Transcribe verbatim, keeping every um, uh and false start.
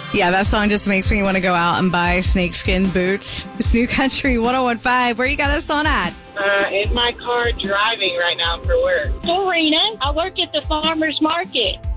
Yeah, that song just makes me want to go out and buy snakeskin boots. It's New Country one oh one point five. Where you got us on at? Uh, in my car driving right now for work. Dorena, I work at the farmer's market.